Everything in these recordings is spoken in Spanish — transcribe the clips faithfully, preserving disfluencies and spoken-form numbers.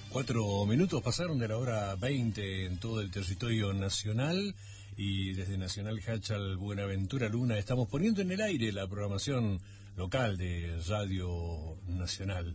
Cuatro minutos pasaron de la hora veinte en todo el territorio nacional y desde Nacional Hachal Buenaventura Luna estamos poniendo en el aire la programación local de Radio Nacional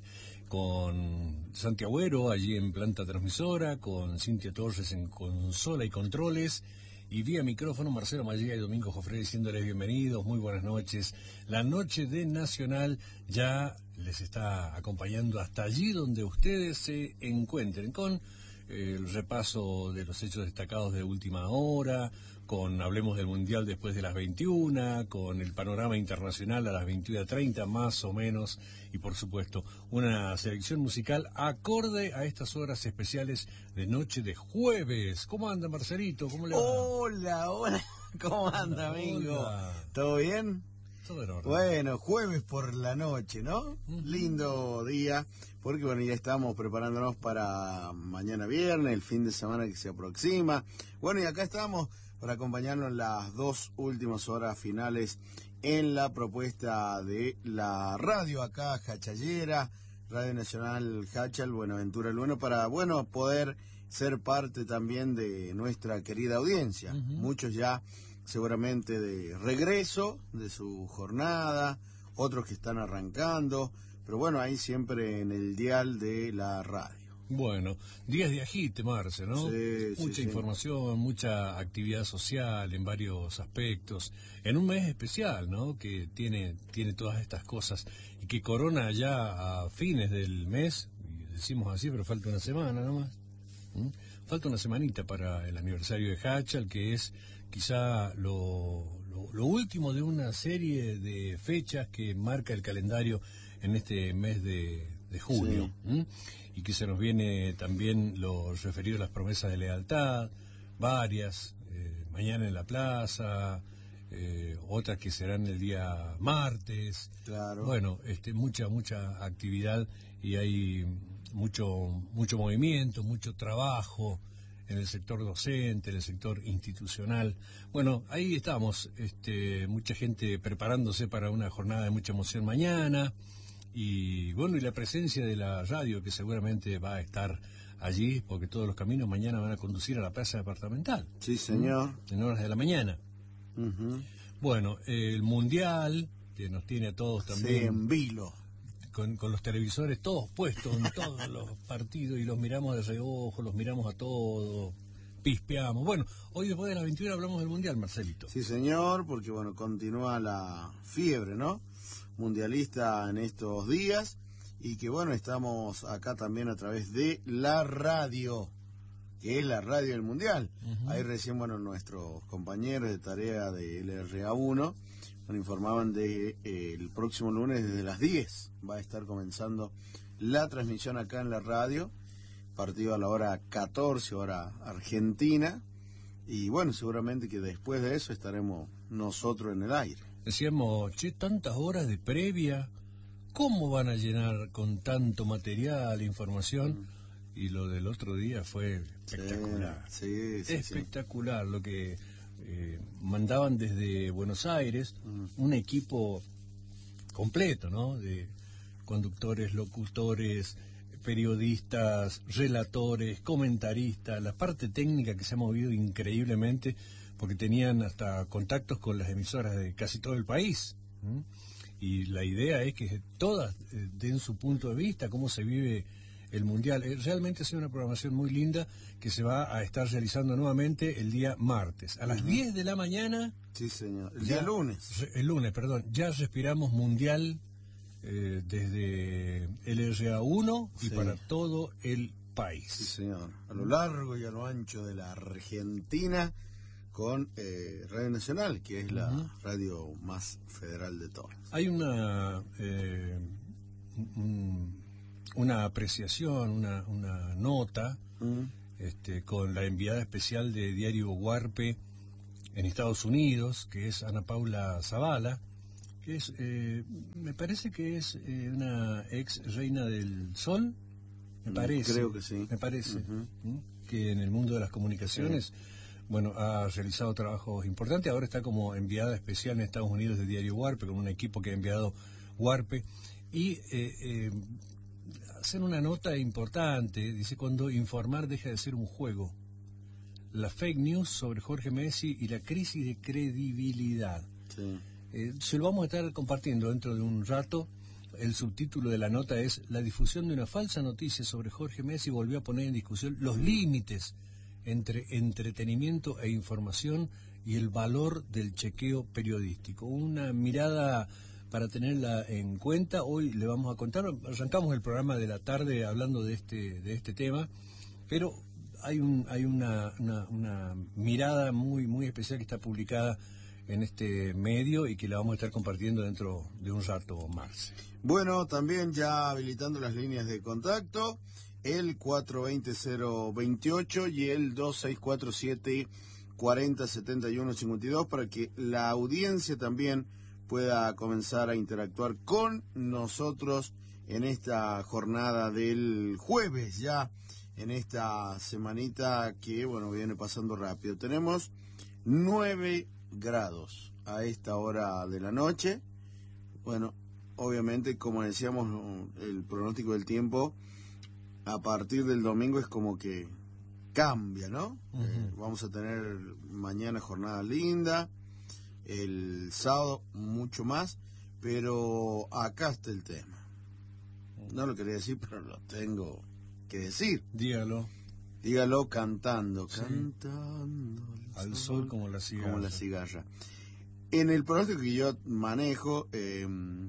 con Santi Agüero allí en planta transmisora, con Cintia Torres en consola y controles y vía micrófono Marcelo Mallea y Domingo Jofré diciéndoles bienvenidos, muy buenas noches. La noche de Nacional ya les está acompañando hasta allí donde ustedes se encuentren, con eh, el repaso de los hechos destacados de última hora, con Hablemos del Mundial después de las veintiuna, con el panorama internacional a las veintiuna treinta más o menos, y por supuesto una selección musical acorde a estas horas especiales de noche de jueves. ¿Cómo anda, Marcelito? ¿Cómo le va? Hola, hola, ¿cómo anda, Hola, amigo? hola. ¿Todo bien? Todo en orden. Bueno, jueves por la noche, ¿no? Uh-huh. Lindo día, porque bueno, ya estamos preparándonos para mañana viernes, el fin de semana que se aproxima. Bueno, y acá estamos para acompañarnos en las dos últimas horas finales en la propuesta de la radio acá, Hachallera, Radio Nacional Hachal, Buenaventura Luna, para, bueno, poder ser parte también de nuestra querida audiencia. Uh-huh. Muchos ya seguramente de regreso de su jornada, otros que están arrancando, pero bueno, ahí siempre en el dial de la radio. Bueno, días de agite, Marce, ¿no? Sí, mucha sí, información, sí. Mucha actividad social en varios aspectos, en un mes especial, ¿no? Que tiene, tiene todas estas cosas y que corona ya a fines del mes, y decimos así, pero falta una semana nomás. ¿Mm? Falta una semanita para el aniversario de Hachal, que es quizá lo, lo, lo último de una serie de fechas que marca el calendario en este mes de, de junio. Sí. ¿Mm? Y que se nos viene también lo referido a las promesas de lealtad, varias, eh, mañana en la plaza, eh, otras que serán el día martes. Claro. Bueno, este, mucha, mucha actividad y hay mucho, mucho movimiento, mucho trabajo en el sector docente, en el sector institucional. Bueno, ahí estamos, este, mucha gente preparándose para una jornada de mucha emoción mañana. Y bueno, y la presencia de la radio que seguramente va a estar allí, porque todos los caminos mañana van a conducir a la plaza departamental. Sí, señor. ¿Mm? En horas de la mañana. Uh-huh. Bueno, el Mundial, que nos tiene a todos también. Sí, en vilo. Con, con los televisores todos puestos en todos los partidos y los miramos de reojo, los miramos a todos, pispeamos. Bueno, hoy después de las veintiuna hablamos del Mundial, Marcelito. Sí, señor, porque bueno, continúa la fiebre, ¿no? Mundialista en estos días y que bueno, estamos acá también a través de la radio, que es la radio del Mundial. Uh-huh. Ahí recién, bueno, nuestros compañeros de tarea de L R A uno nos informaban de eh, el próximo lunes desde las diez va a estar comenzando la transmisión acá en la radio, partido a la hora catorce, hora argentina, y bueno, seguramente que después de eso estaremos nosotros en el aire. Decíamos, che, tantas horas de previa, ¿cómo van a llenar con tanto material, información? Mm. Y lo del otro día fue espectacular. Sí, sí, espectacular, sí. Lo que eh, mandaban desde Buenos Aires, mm. un equipo completo, ¿no? De conductores, locutores, periodistas, relatores, comentaristas, la parte técnica que se ha movido increíblemente, porque tenían hasta contactos con las emisoras de casi todo el país. ¿Mm? Y la idea es que todas eh, den su punto de vista, cómo se vive el Mundial. Eh, realmente ha sido una programación muy linda que se va a estar realizando nuevamente el día martes. A las uh-huh. diez de la mañana... Sí, señor. El día lunes. Re, el lunes, perdón. Ya respiramos Mundial eh, desde L R A uno y sí. para todo el país. Sí, señor. A lo largo y a lo ancho de la Argentina, con eh, Radio Nacional, que es la uh-huh. radio más federal de todas. Hay una eh, un, una apreciación, una, una nota uh-huh. este, con la enviada especial de Diario Huarpe en Estados Unidos, que es Ana Paula Zavala, que es, eh, me parece que es eh, una ex reina del Sol, me parece. Creo que sí. Me parece uh-huh. que en el mundo de las comunicaciones... Uh-huh. Bueno, ha realizado trabajos importantes, ahora está como enviada especial en Estados Unidos de Diario Huarpe, con un equipo que ha enviado Huarpe, y eh, eh, hacen una nota importante, dice, cuando informar deja de ser un juego. La fake news sobre Jorge Messi y la crisis de credibilidad. Sí. Eh, se lo vamos a estar compartiendo dentro de un rato. El subtítulo de la nota es: la difusión de una falsa noticia sobre Jorge Messi volvió a poner en discusión los límites entre entretenimiento e información y el valor del chequeo periodístico. Una mirada para tenerla en cuenta. Hoy le vamos a contar, arrancamos el programa de la tarde hablando de este de este tema, pero hay un hay una, una, una mirada muy muy especial que está publicada en este medio y que la vamos a estar compartiendo dentro de un rato más. Bueno, también ya habilitando las líneas de contacto, el cuatro dos cero cero veintiocho y el dos seis cuatro siete cuarenta setenta y uno cincuenta y dos para que la audiencia también pueda comenzar a interactuar con nosotros en esta jornada del jueves, ya en esta semanita que, bueno, viene pasando rápido. Tenemos nueve grados a esta hora de la noche. Bueno, obviamente, como decíamos, el pronóstico del tiempo a partir del domingo es como que cambia, ¿no? Uh-huh. Eh, vamos a tener mañana jornada linda, el sábado mucho más, pero acá está el tema. No lo quería decir, pero lo tengo que decir. Dígalo. Dígalo cantando, sí. Cantando al sol, sol como la cigarra. Como la cigarra. En el pronóstico que yo manejo, eh,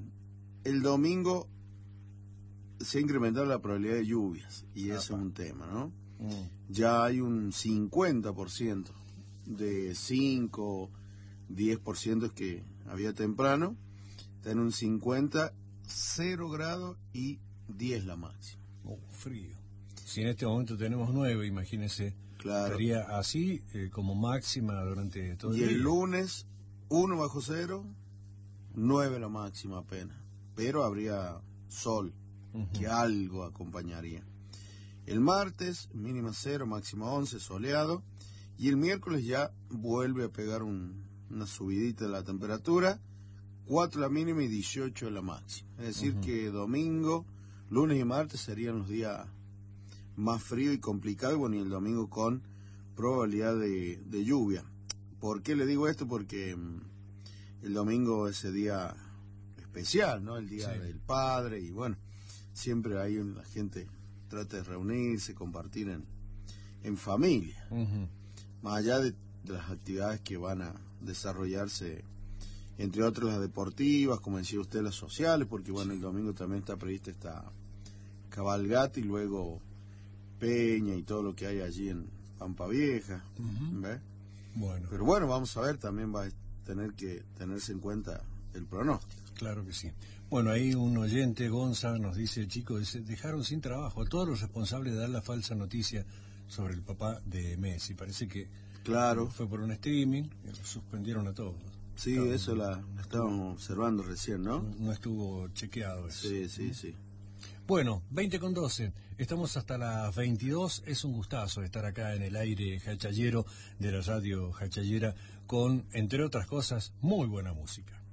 el domingo se ha incrementado la probabilidad de lluvias, y ese es un tema, ¿no? Mm. Ya hay un cincuenta por ciento de cinco, diez por ciento que había temprano, está en un cincuenta, cero grados y diez la máxima. Oh, frío. Si en este momento tenemos nueve, imagínese, claro. Estaría así eh, como máxima durante todo el día. Y el lunes, uno bajo cero, nueve la máxima apenas, pero habría sol, uh-huh. que algo acompañaría. El martes, mínima cero, máxima once, soleado, y el miércoles ya vuelve a pegar un, una subidita de la temperatura, cuatro la mínima y dieciocho la máxima. Es decir, uh-huh. que domingo, lunes y martes serían los días más frío y complicado, y bueno, y el domingo con probabilidad de, de lluvia. ¿Por qué le digo esto? Porque mmm, el domingo es ese día especial, ¿no? El día sí. del padre, y bueno, siempre ahí la gente trata de reunirse, compartir en, en familia, uh-huh. más allá de, de las actividades que van a desarrollarse, entre otras las deportivas, como decía usted, las sociales, porque bueno, el domingo también está prevista esta cabalgata y luego peña y todo lo que hay allí en Pampa Vieja, uh-huh. ¿ves? Bueno. Pero bueno, vamos a ver, también va a tener que tenerse en cuenta el pronóstico. Claro que sí. Bueno, ahí un oyente, Gonza, nos dice, chicos, dice, dejaron sin trabajo a todos los responsables de dar la falsa noticia sobre el papá de Messi. Parece que claro. fue por un streaming, y lo suspendieron a todos. Sí, claro, eso no, la no estábamos estuvo, observando recién, ¿no? ¿no? No estuvo chequeado eso. Sí, sí, sí. Bueno, veinte con doce, estamos hasta las veintidós, es un gustazo estar acá en el aire jachallero de la radio jachallera con, entre otras cosas, muy buena música.